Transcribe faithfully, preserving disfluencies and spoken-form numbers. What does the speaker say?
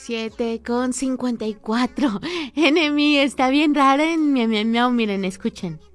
siete con cincuenta y cuatro. Enemy está bien rara en miau, miau, miau. Miren, escuchen.